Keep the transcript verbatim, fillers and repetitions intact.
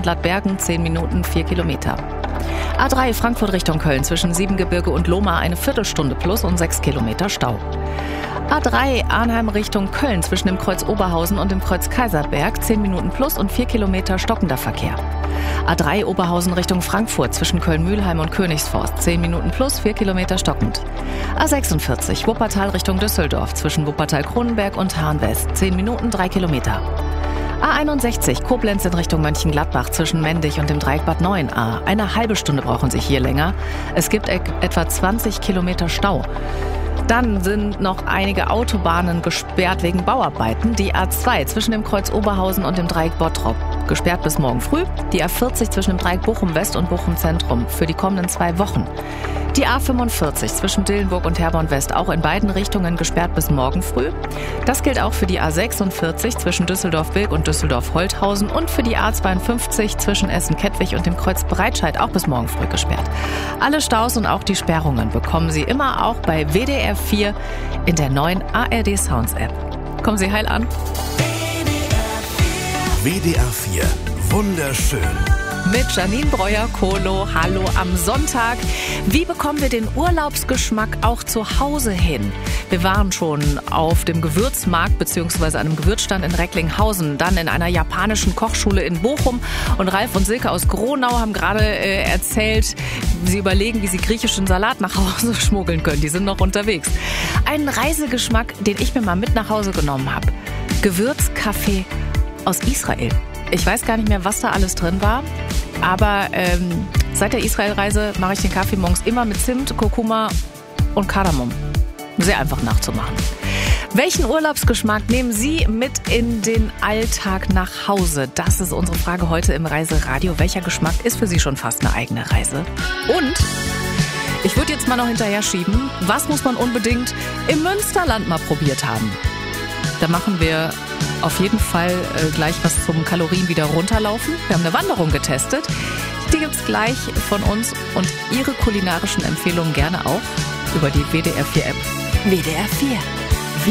Stuttgart-Bergen zehn Minuten, vier Kilometer. A drei Frankfurt Richtung Köln zwischen Siebengebirge und Lohmar eine Viertelstunde plus und sechs Kilometer Stau. A drei Arnheim Richtung Köln zwischen dem Kreuz Oberhausen und dem Kreuz Kaiserberg zehn Minuten plus und vier Kilometer stockender Verkehr. A drei Oberhausen Richtung Frankfurt zwischen Köln-Mühlheim und Königsforst zehn Minuten plus vier Kilometer stockend. A sechsundvierzig Wuppertal Richtung Düsseldorf zwischen Wuppertal-Kronenberg und Hahn-West zehn Minuten, drei Kilometer. A einundsechzig Koblenz in Richtung Mönchengladbach zwischen Mendig und dem Dreieck Bad Neuenahr. Eine halbe Stunde brauchen Sie hier länger. Es gibt e- etwa zwanzig Kilometer Stau. Dann sind noch einige Autobahnen gesperrt wegen Bauarbeiten. Die A zwei zwischen dem Kreuz Oberhausen und dem Dreieck Bottrop gesperrt bis morgen früh. Die A vierzig zwischen dem Dreieck Bochum West und Bochum Zentrum für die kommenden zwei Wochen. Die A fünfundvierzig zwischen Dillenburg und Herborn West auch in beiden Richtungen gesperrt bis morgen früh. Das gilt auch für die A sechsundvierzig zwischen Düsseldorf-Bilk und Düsseldorf-Holthausen und für die A zweiundfünfzig zwischen Essen-Kettwig und dem Kreuz Breitscheid auch bis morgen früh gesperrt. Alle Staus und auch die Sperrungen bekommen Sie immer auch bei W D R vier in der neuen A R D Sounds App. Kommen Sie heil an. W D R vier. Wunderschön. Mit Janine Breuer-Kohlo. Hallo am Sonntag. Wie bekommen wir den Urlaubsgeschmack auch zu Hause hin? Wir waren schon auf dem Gewürzmarkt bzw. einem Gewürzstand in Recklinghausen, dann in einer japanischen Kochschule in Bochum. Und Ralf und Silke aus Gronau haben gerade äh, erzählt, sie überlegen, wie sie griechischen Salat nach Hause schmuggeln können. Die sind noch unterwegs. Einen Reisegeschmack, den ich mir mal mit nach Hause genommen habe. Gewürzkaffee aus Israel. Ich weiß gar nicht mehr, was da alles drin war, aber ähm, seit der Israel-Reise mache ich den Kaffee morgens immer mit Zimt, Kurkuma und Kardamom. Sehr einfach nachzumachen. Welchen Urlaubsgeschmack nehmen Sie mit in den Alltag nach Hause? Das ist unsere Frage heute im Reiseradio. Welcher Geschmack ist für Sie schon fast eine eigene Reise? Und ich würde jetzt mal noch hinterher schieben, was muss man unbedingt im Münsterland mal probiert haben? Da machen wir auf jeden Fall äh, gleich was zum Kalorien wieder runterlaufen. Wir haben eine Wanderung getestet. Die gibt's gleich von uns und Ihre kulinarischen Empfehlungen gerne auch über die W D R vier App. W D R vier.